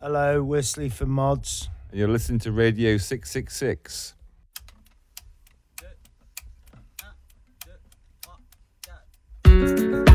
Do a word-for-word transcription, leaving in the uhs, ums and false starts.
Hello, Wesley from Mods. You're listening to Radio six six six.